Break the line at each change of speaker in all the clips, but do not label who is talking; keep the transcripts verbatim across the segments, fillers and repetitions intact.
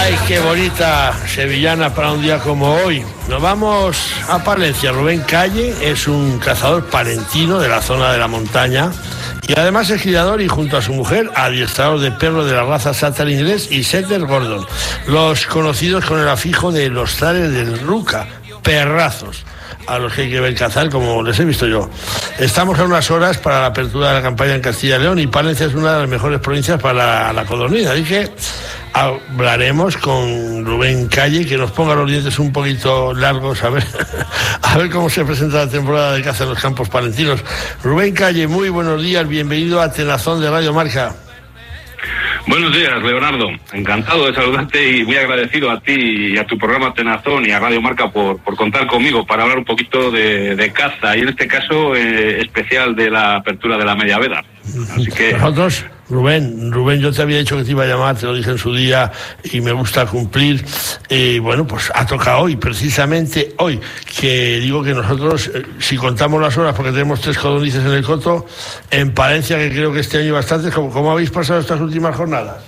Ay, qué bonita sevillana para un día como hoy. Nos vamos a Palencia. Rubén Calle es un cazador palentino de la zona de la montaña y además es criador y junto a su mujer adiestrador de perros de la raza Setter inglés y Setter Gordon, los conocidos con el afijo de los zares del Ruca, perrazos a los que hay que ver cazar, como les he visto yo. Estamos a unas horas para la apertura de la campaña en Castilla y León y Palencia es una de las mejores provincias para la, la codorniz, así que hablaremos con Rubén Calle, que nos ponga los dientes un poquito largos, a ver, a ver cómo se presenta la temporada de caza en los campos palentinos. Rubén Calle, muy buenos días, bienvenido a Tenazón de Radio Marca.
Buenos días, Leonardo. Encantado de saludarte y muy agradecido a ti y a tu programa Tenazón y a Radio Marca por, por contar conmigo para hablar un poquito de, de caza y en este caso eh, especial de la apertura de la Media Veda. Así que
nosotros, Rubén, Rubén, yo te había dicho que te iba a llamar, te lo dije en su día y me gusta cumplir. Y eh, bueno, pues ha tocado hoy, precisamente hoy, que digo que nosotros, eh, si contamos las horas, porque tenemos tres codornices en el coto, en Palencia, que creo que este año bastantes, ¿cómo, cómo habéis pasado estas últimas jornadas?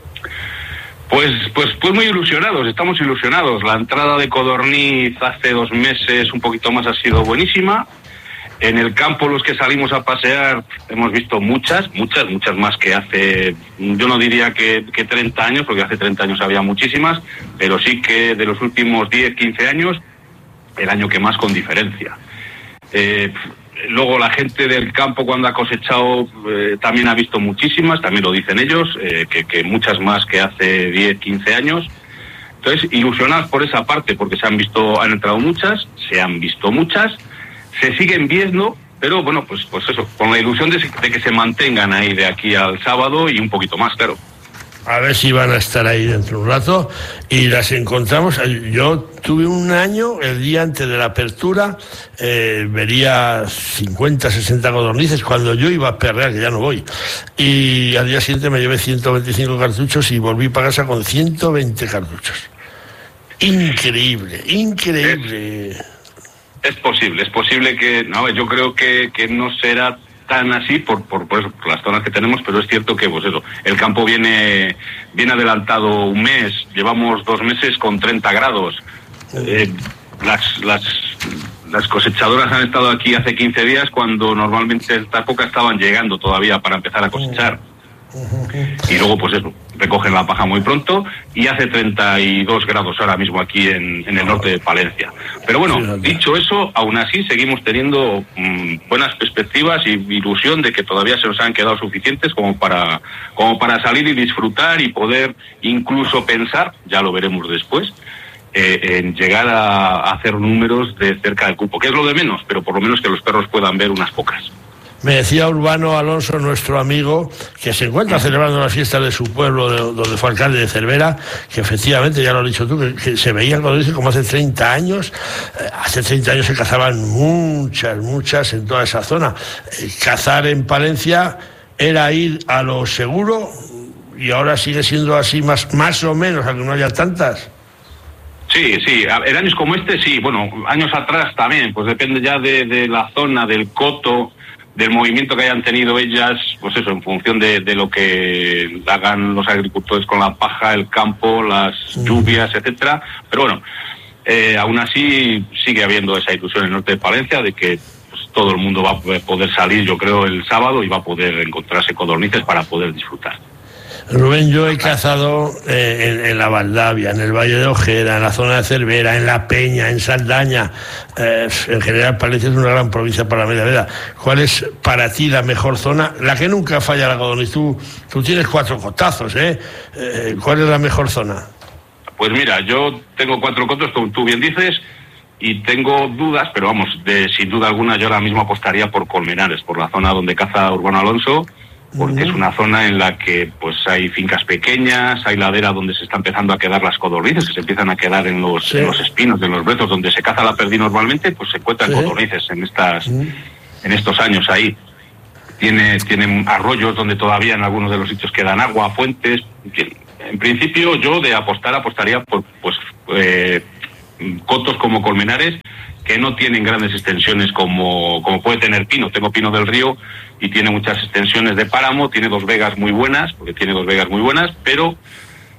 Pues, pues, pues muy ilusionados, estamos ilusionados. La entrada de codorniz hace dos meses, un poquito más, ha sido buenísima. En el campo, los que salimos a pasear, hemos visto muchas, muchas, muchas más que hace, yo no diría que, que treinta años, porque hace treinta años había muchísimas, pero sí que de los últimos diez, quince años, el año que más con diferencia. Eh, luego la gente del campo cuando ha cosechado eh, también ha visto muchísimas, también lo dicen ellos, eh, que, que muchas más que hace diez, quince años. Entonces, ilusionados por esa parte, porque se han visto, han entrado muchas, se han visto muchas, se siguen viendo, pero bueno, pues pues eso, con la ilusión de, de que se mantengan ahí de aquí al sábado y un poquito más, claro.
A ver si van a estar ahí dentro de un rato y las encontramos. Yo tuve un año, el día antes de la apertura, eh, vería cincuenta, sesenta codornices cuando yo iba a perrear, que ya no voy. Y al día siguiente me llevé ciento veinticinco cartuchos y volví para casa con ciento veinte cartuchos. Increíble, increíble.
Es, es posible, es posible que, no, yo creo que, que no será tan así por, por, por, eso, por las zonas que tenemos, pero es cierto que pues eso, el campo viene viene adelantado un mes, llevamos dos meses con treinta grados, eh, las, las, las cosechadoras han estado aquí hace quince días cuando normalmente esta época estaban llegando todavía para empezar a cosechar. Y luego pues eso, recogen la paja muy pronto y hace treinta y dos grados ahora mismo aquí en, en el norte de Palencia. Pero bueno, dicho eso, aún así seguimos teniendo mmm, buenas perspectivas y ilusión de que todavía se nos han quedado suficientes como para como para salir y disfrutar y poder incluso pensar, ya lo veremos después, eh, en llegar a, a hacer números de cerca del cupo, que es lo de menos, pero por lo menos que los perros puedan ver unas pocas.
Me decía Urbano Alonso, nuestro amigo, que se encuentra celebrando las fiestas de su pueblo, de, donde fue alcalde de Cervera, que efectivamente, ya lo has dicho tú, que, que se veían cuando dice como hace treinta años, eh, hace treinta años se cazaban muchas, muchas en toda esa zona. Eh, cazar en Palencia era ir a lo seguro y ahora sigue siendo así más, más o menos, aunque no haya tantas.
Sí, sí, en años como este sí, bueno, años atrás también, pues depende ya de, de la zona, del coto, del movimiento que hayan tenido ellas, pues eso, en función de, de lo que hagan los agricultores con la paja, el campo, las lluvias, etcétera. Pero bueno, eh, aún así sigue habiendo esa ilusión en el norte de Palencia de que pues, todo el mundo va a poder salir, yo creo, el sábado y va a poder encontrarse codornices para poder disfrutar.
Rubén, yo he cazado eh, en, en la Valdavia, en el Valle de Ojeda, en la zona de Cervera, en La Peña, en Saldaña. Eh, en general, Palencia es una gran provincia para la Media Veda. ¿Cuál es para ti la mejor zona? La que nunca falla la codorniz. Tú, tú tienes cuatro cotazos, ¿eh? eh ¿Cuál es la mejor zona?
Pues mira, yo tengo cuatro cotos, como tú bien dices, y tengo dudas, pero vamos, de, sin duda alguna yo ahora mismo apostaría por Colmenares, por la zona donde caza Urbano Alonso, porque uh-huh. es una zona en la que pues hay fincas pequeñas, hay ladera donde se está empezando a quedar las codornices, que se empiezan a quedar en los, sí. en los espinos, en los brezos, donde se caza la perdiz normalmente, pues se encuentran sí. codornices en estas uh-huh. en estos años ahí. Tiene, tiene arroyos donde todavía en algunos de los sitios quedan agua, fuentes. En principio yo de apostar apostaría por pues eh, cotos como Colmenares, que no tienen grandes extensiones como, como puede tener Pino. Tengo Pino del Río y tiene muchas extensiones de páramo, tiene dos vegas muy buenas, porque tiene dos vegas muy buenas, pero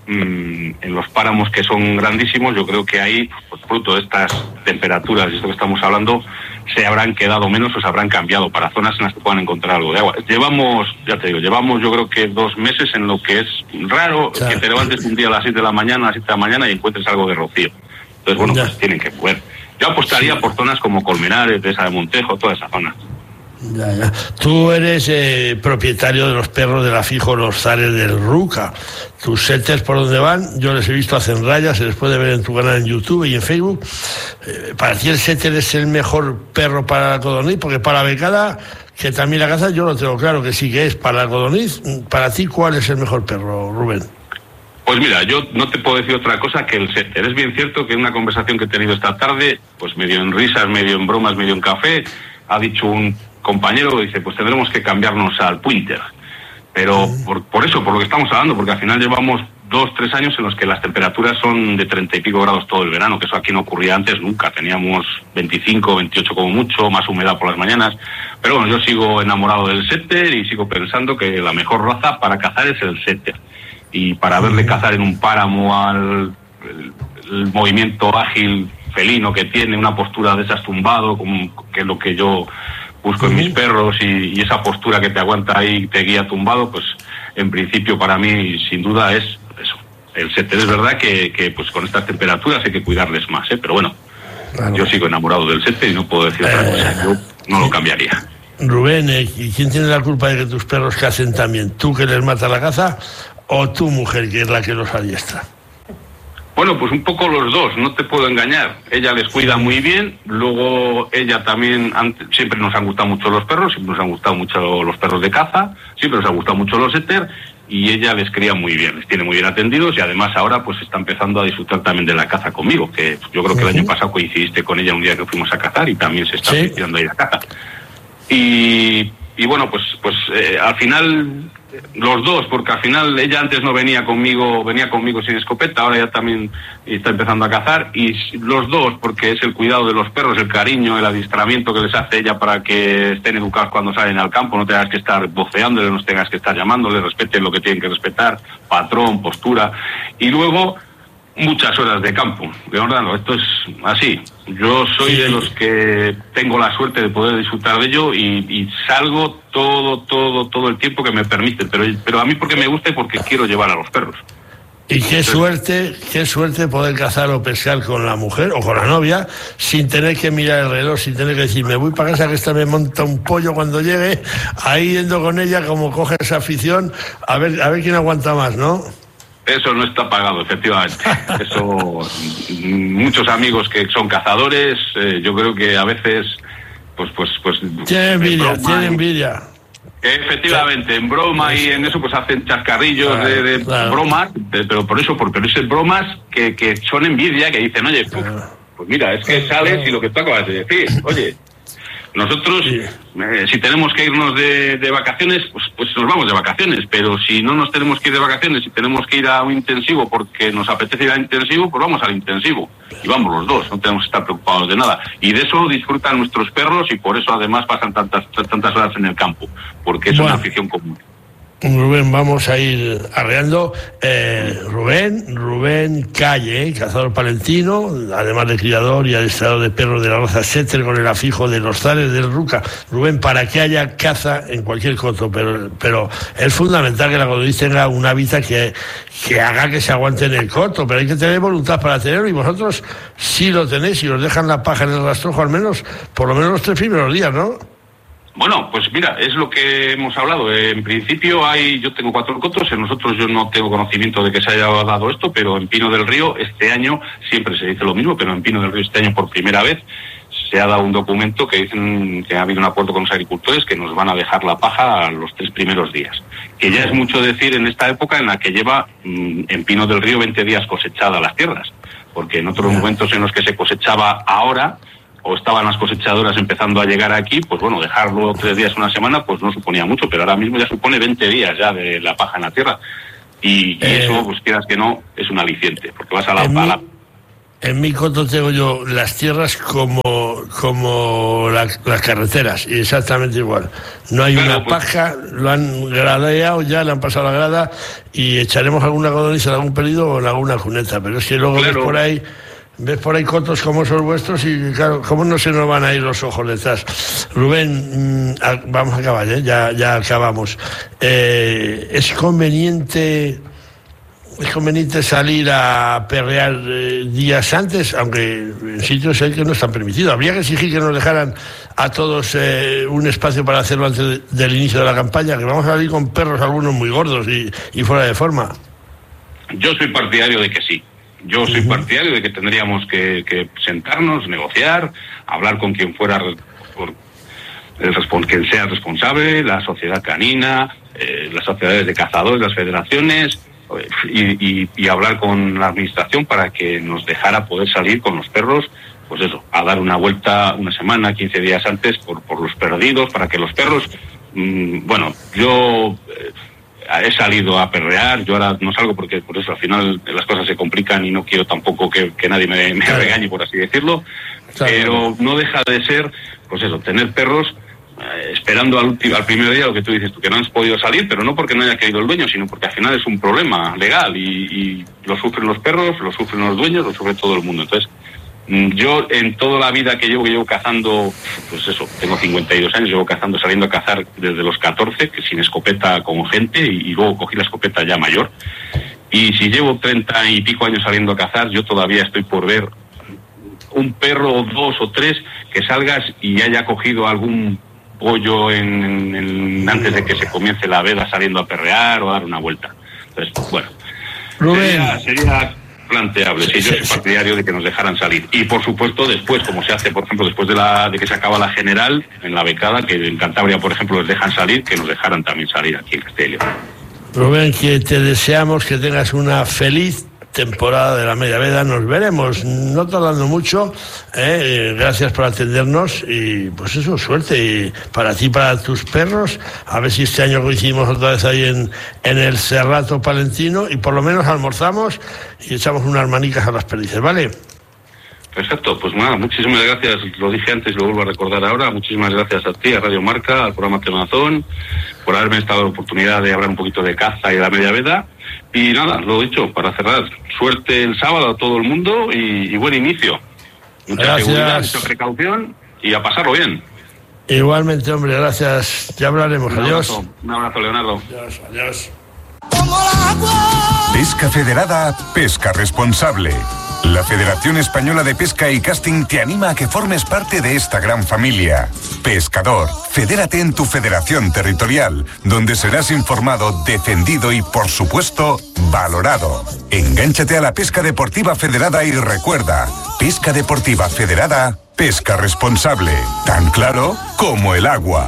mmm, en los páramos que son grandísimos, yo creo que ahí, pues, fruto de estas temperaturas y esto que estamos hablando, se habrán quedado menos o se habrán cambiado para zonas en las que puedan encontrar algo de agua. Llevamos, ya te digo, llevamos yo creo que dos meses en lo que es raro que te levantes un día a las seis de la mañana, a las siete de la mañana y encuentres algo de rocío. Entonces, bueno, ya. pues tienen que mover. Yo apostaría sí. por zonas como Colmenares, Dehesa de Montejo, toda esa zona.
Ya, ya. Tú eres eh, propietario de los perros de la Fijo Los Zares del Ruca. Tus setters, ¿por dónde van? Yo les he visto hacen rayas, se les puede ver en tu canal en YouTube y en Facebook. Eh, ¿Para ti el setter es el mejor perro para la codorniz? Porque para la becada, que también la caza, yo lo tengo claro que sí que es para la codorniz. Para ti, ¿cuál es el mejor perro, Rubén?
Pues mira, yo no te puedo decir otra cosa que el setter. Es bien cierto que en una conversación que he tenido esta tarde, pues medio en risas, medio en bromas, medio en café, ha dicho un compañero, dice, pues tendremos que cambiarnos al Pointer. Pero por, por eso, por lo que estamos hablando, porque al final llevamos dos, tres años en los que las temperaturas son de treinta y pico grados todo el verano, que eso aquí no ocurría antes nunca. Teníamos veinticinco, veintiocho como mucho, más humedad por las mañanas. Pero bueno, yo sigo enamorado del setter y sigo pensando que la mejor raza para cazar es el setter. Y para verle cazar en un páramo al el, el movimiento ágil, felino que tiene, una postura de esas tumbado, como, que es lo que yo busco en mis perros, y, y esa postura que te aguanta ahí, te guía tumbado, pues en principio para mí sin duda es eso, el setter. Es verdad que, que pues con estas temperaturas hay que cuidarles más, ¿eh? Pero bueno, claro. Yo sigo enamorado del setter y no puedo decir otra cosa, yo no lo cambiaría.
Rubén, ¿y quién tiene la culpa de que tus perros cacen también? ¿Tú que les matas la caza o tu mujer que es la que los adiestra?
Bueno, pues un poco los dos, no te puedo engañar. Ella les cuida muy bien, luego ella también, antes, siempre nos han gustado mucho los perros, siempre nos han gustado mucho los perros de caza, siempre nos han gustado mucho los setter, y ella les cría muy bien, les tiene muy bien atendidos, y además ahora pues está empezando a disfrutar también de la caza conmigo, que yo creo que el año pasado coincidiste con ella un día que fuimos a cazar y también se está ¿Sí? a ir a caza. Y, y bueno, pues, pues eh, al final... Los dos, porque al final ella antes no venía conmigo, venía conmigo sin escopeta, ahora ya también está empezando a cazar, y los dos, porque es el cuidado de los perros, el cariño, el adiestramiento que les hace ella para que estén educados cuando salen al campo, no tengas que estar voceándoles, no tengas que estar llamándoles, respeten lo que tienen que respetar, patrón, postura, y luego muchas horas de campo. Leonardo, esto es así. Yo soy de los que tengo la suerte de poder disfrutar de ello y, y salgo todo, todo, todo el tiempo que me permiten, pero, pero a mí porque me gusta y porque quiero llevar a los perros.
Y qué Entonces, suerte, qué suerte poder cazar o pescar con la mujer o con la novia sin tener que mirar el reloj, sin tener que decir, me voy para casa que esta me monta un pollo cuando llegue, ahí yendo con ella como coge esa afición, a ver, a ver quién aguanta más, ¿no?
Eso no está pagado, efectivamente. Eso, muchos amigos que son cazadores, eh, yo creo que a veces, pues, pues, pues.
Tiene envidia, tiene envidia.
Efectivamente, en broma y en eso pues hacen chascarrillos claro, de, de claro. bromas, de, pero por eso, por, pero es bromas que, que son envidia, que dicen, oye, pues, pues mira, es que sales y lo que tú acabas de decir, oye. Nosotros, sí. eh, si tenemos que irnos de, de vacaciones, pues, pues nos vamos de vacaciones, pero si no nos tenemos que ir de vacaciones y tenemos que ir a un intensivo porque nos apetece ir al intensivo, pues vamos al intensivo. Y vamos los dos, no tenemos que estar preocupados de nada. Y de eso disfrutan nuestros perros y por eso además pasan tantas, tantas horas en el campo, porque es bueno. una afición común.
Rubén, vamos a ir arreando. Eh, Rubén, Rubén Calle, cazador palentino, además de criador y adiestrador de perros de la raza setter con el afijo de los Zares del Ruca. Rubén, para que haya caza en cualquier coto, pero, pero es fundamental que la codorniz tenga un hábitat que, que haga que se aguante en el coto, pero hay que tener voluntad para tenerlo y vosotros sí lo tenéis y os dejan la paja en el rastrojo al menos, por lo menos los tres primeros días, ¿no?
Bueno, pues mira, es lo que hemos hablado. En principio hay, yo tengo cuatro cotos, en nosotros yo no tengo conocimiento de que se haya dado esto, pero en Pino del Río este año, siempre se dice lo mismo, pero en Pino del Río este año por primera vez se ha dado un documento que dicen que ha habido un acuerdo con los agricultores que nos van a dejar la paja a los tres primeros días. Que ya es mucho decir en esta época en la que lleva mmm, en Pino del Río veinte días cosechada las tierras, porque en otros momentos en los que se cosechaba ahora, o estaban las cosechadoras empezando a llegar aquí, pues bueno, dejarlo tres días, una semana, pues no suponía mucho, pero ahora mismo ya supone veinte días ya de la paja en la tierra. Y, y eh, eso, pues quieras que no, es un aliciente, porque vas a la...
En,
a la...
En mi coto tengo yo las tierras como, como la, las carreteras, y exactamente igual. No hay claro, una pues... paja, lo han gradeado ya, le han pasado la grada, y echaremos alguna codorniz en algún pedido o en alguna cuneta, pero es que luego claro. ves por ahí... Ves por ahí cotos como esos vuestros y claro, ¿cómo no se nos van a ir los ojos detrás? Rubén, mmm, a, vamos a acabar, ¿eh? ya, ya acabamos. Eh, ¿Es conveniente es conveniente salir a perrear eh, días antes? Aunque en sitios hay que no están permitidos. Habría que exigir que nos dejaran a todos eh, un espacio para hacerlo antes de, del inicio de la campaña, que vamos a salir con perros algunos muy gordos y, y fuera de forma.
Yo soy partidario de que sí. Yo soy partidario de que tendríamos que, que sentarnos, negociar, hablar con quien fuera, por el, quien sea responsable, la sociedad canina, eh, las sociedades de cazadores, las federaciones, y, y, y hablar con la administración para que nos dejara poder salir con los perros, pues eso, a dar una vuelta una semana, quince días antes por, por los perdidos, para que los perros, mmm, bueno, yo... Eh, he salido a perrear, yo ahora no salgo porque por eso al final las cosas se complican y no quiero tampoco que, que nadie me, me regañe, por así decirlo, claro. Pero no deja de ser, pues eso, tener perros eh, esperando al, último, al primer día, lo que tú dices tú, que no has podido salir, pero no porque no haya querido el dueño, sino porque al final es un problema legal y, y lo sufren los perros, lo sufren los dueños, lo sufre todo el mundo. Entonces, yo en toda la vida que llevo, que llevo cazando, pues eso, tengo cincuenta y dos años, llevo cazando, saliendo a cazar desde los catorce, que sin escopeta con gente, y, y luego cogí la escopeta ya mayor. Y si llevo treinta y pico años saliendo a cazar, yo todavía estoy por ver un perro o dos o tres que salgas y haya cogido algún pollo en, en, en, antes de que se comience la veda saliendo a perrear o a dar una vuelta. Entonces, bueno, sería... sería planteable, sí, yo soy partidario de que nos dejaran salir. Y por supuesto después, como se hace, por ejemplo, después de la de que se acaba la general, en la becada, que en Cantabria, por ejemplo, les dejan salir, que nos dejaran también salir aquí en Castilla.
Rubén, que te deseamos que tengas una feliz temporada de la media veda. Nos veremos, no tardando mucho, ¿eh? Gracias por atendernos y pues eso, suerte y para ti, para tus perros, a ver si este año coincidimos otra vez ahí en, en el Cerrato Palentino y por lo menos almorzamos y echamos unas manicas a las perdices, ¿vale?
Perfecto, pues nada, muchísimas gracias, lo dije antes y lo vuelvo a recordar ahora, muchísimas gracias a ti, a Radio Marca, al programa Temazón, por haberme dado la oportunidad de hablar un poquito de caza y de la media veda. Y nada, lo dicho, para cerrar, suerte el sábado a todo el mundo y, y buen inicio. Mucha gracias. Seguridad, mucha precaución y a pasarlo bien.
Igualmente, hombre, gracias. Ya hablaremos. Un adiós.
Abrazo, un abrazo, Leonardo.
Adiós, adiós.
Pesca Federada, pesca responsable. La Federación Española de Pesca y Casting te anima a que formes parte de esta gran familia. Pescador, fedérate en tu federación territorial, donde serás informado, defendido y, por supuesto, valorado. Engánchate a la pesca deportiva federada y recuerda, pesca deportiva federada, pesca responsable, tan claro como el agua.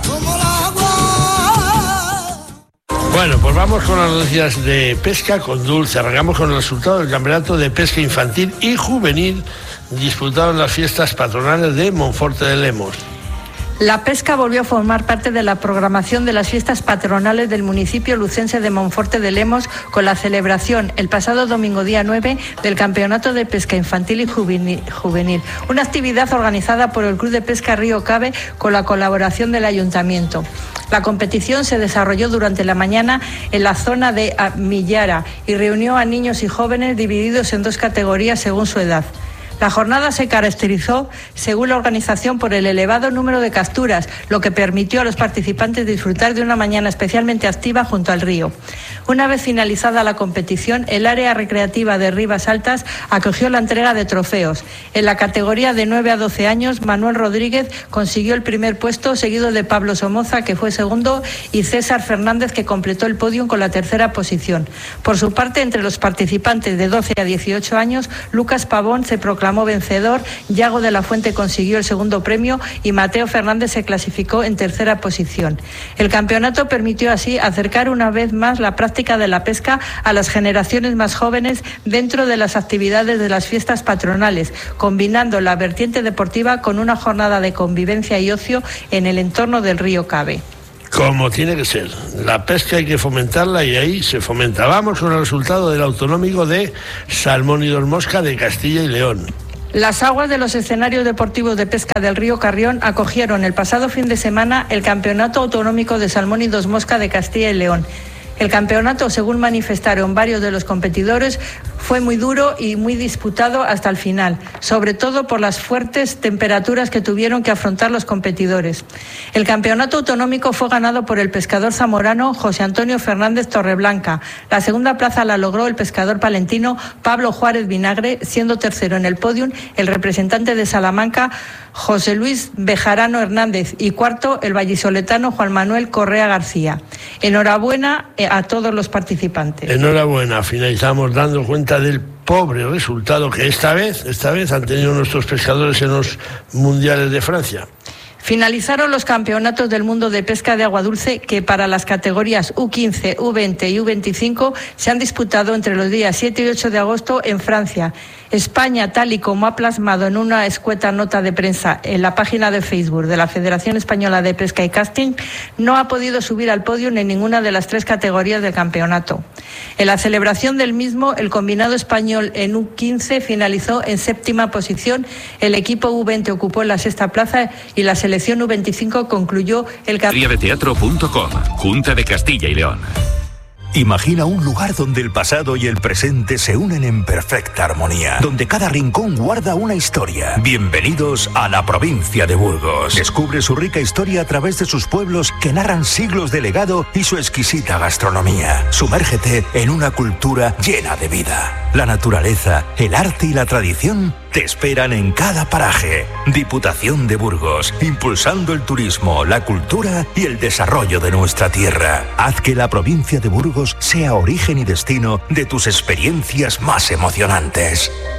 Bueno, pues vamos con las noticias de pesca con Dulce. Arrancamos con el resultado del Campeonato de Pesca Infantil y Juvenil disputado en las fiestas patronales de Monforte de Lemos.
La pesca volvió a formar parte de la programación de las fiestas patronales del municipio lucense de Monforte de Lemos con la celebración el pasado domingo día nueve del Campeonato de Pesca Infantil y Juvenil, una actividad organizada por el Club de Pesca Río Cabe con la colaboración del Ayuntamiento. La competición se desarrolló durante la mañana en la zona de Millara y reunió a niños y jóvenes divididos en dos categorías según su edad. La jornada se caracterizó, según la organización, por el elevado número de capturas, lo que permitió a los participantes disfrutar de una mañana especialmente activa junto al río. Una vez finalizada la competición, el área recreativa de Ribas Altas acogió la entrega de trofeos. En la categoría de nueve a doce años, Manuel Rodríguez consiguió el primer puesto, seguido de Pablo Somoza, que fue segundo, y César Fernández, que completó el podio con la tercera posición. Por su parte, entre los participantes de doce a dieciocho años, Lucas Pavón se proclamó vencedor, Yago de la Fuente consiguió el segundo premio y Mateo Fernández se clasificó en tercera posición. El campeonato permitió así acercar una vez más la práctica de la pesca a las generaciones más jóvenes dentro de las actividades de las fiestas patronales, combinando la vertiente deportiva con una jornada de convivencia y ocio en el entorno del río Cabe.
Como tiene que ser. La pesca hay que fomentarla y ahí se fomenta. Vamos con el resultado del autonómico de Salmón y Dos Mosca de Castilla y León.
Las aguas de los escenarios deportivos de pesca del río Carrión acogieron el pasado fin de semana el Campeonato Autonómico de Salmón y Dos Mosca de Castilla y León. El campeonato, según manifestaron varios de los competidores, fue muy duro y muy disputado hasta el final, sobre todo por las fuertes temperaturas que tuvieron que afrontar los competidores. El campeonato autonómico fue ganado por el pescador zamorano José Antonio Fernández Torreblanca. La segunda plaza la logró el pescador palentino Pablo Juárez Vinagre, siendo tercero en el podium el representante de Salamanca José Luis Bejarano Hernández y cuarto el vallisoletano Juan Manuel Correa García. Enhorabuena a todos los participantes.
Enhorabuena, finalizamos dando cuenta del pobre resultado que esta vez, esta vez han tenido nuestros pescadores en los mundiales de Francia.
Finalizaron los campeonatos del mundo de pesca de agua dulce que para las categorías U quince, U veinte y U veinticinco se han disputado entre los días siete y ocho de agosto en Francia. España, tal y como ha plasmado en una escueta nota de prensa en la página de Facebook de la Federación Española de Pesca y Casting, no ha podido subir al podio en ninguna de las tres categorías del campeonato. En la celebración del mismo, el combinado español en U quince finalizó en séptima posición, el equipo U veinte ocupó la sexta plaza y la selección U veinticinco concluyó el campeonato.
Feria de teatro punto com, Junta de Castilla y León.
Imagina un lugar donde el pasado y el presente se unen en perfecta armonía, donde cada rincón guarda una historia. Bienvenidos a la provincia de Burgos. Descubre su rica historia a través de sus pueblos que narran siglos de legado y su exquisita gastronomía. Sumérgete en una cultura llena de vida. La naturaleza, el arte y la tradición te esperan en cada paraje. Diputación de Burgos, impulsando el turismo, la cultura y el desarrollo de nuestra tierra. Haz que la provincia de Burgos sea origen y destino de tus experiencias más emocionantes.